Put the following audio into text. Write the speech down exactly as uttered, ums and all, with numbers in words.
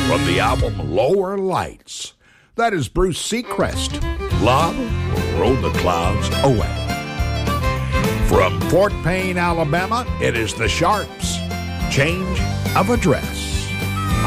from the album Lower Lights. That is Bruce Seacrest. Love will roll the clouds away. From Fort Payne, Alabama, it is the Sharps. Change of Address.